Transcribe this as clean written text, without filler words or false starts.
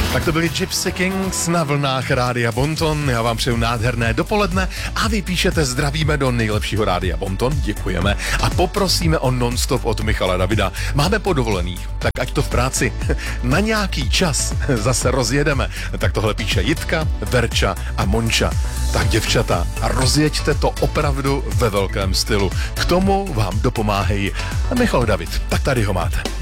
Tak to byli Gypsy Kings na vlnách Rádia Bonton. Já vám přeju nádherné dopoledne a vy píšete zdravíme do nejlepšího Rádia Bonton, děkujeme a poprosíme o non-stop od Michala Davida. Máme po dovolených, tak ať to v práci na nějaký čas zase rozjedeme. Tak tohle píše Jitka, Verča a Monča. Tak děvčata, rozjeďte to opravdu ve velkém stylu. K tomu vám dopomáhají Michal David. Tak tady ho máte.